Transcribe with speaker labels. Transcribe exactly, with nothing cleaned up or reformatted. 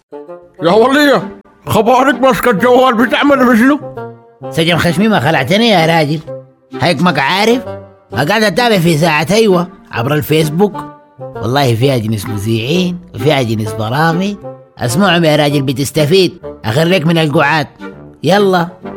Speaker 1: يا ولية، خبرك ماسكة الجوال بتعمل بشنو؟
Speaker 2: سجن خشمي ما خلعتني يا راجل، هيك ما عارف. قاعد اتابع في ساعة ايوه عبر الفيسبوك، والله فيها جنس مذيعين وفيها جنس برامج. اسمعهم يا راجل بتستفيد، اخرك من القعاد. يلا.